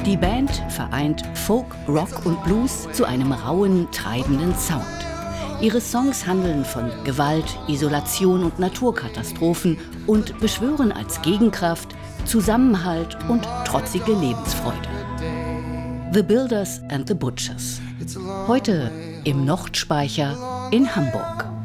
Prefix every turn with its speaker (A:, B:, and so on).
A: Die Band vereint Folk, Rock und Blues zu einem rauen, treibenden Sound. Ihre Songs handeln von Gewalt, Isolation und Naturkatastrophen und beschwören als Gegenkraft Zusammenhalt und trotzige Lebensfreude. The Builders and the Butchers. Heute im Nordspeicher in Hamburg.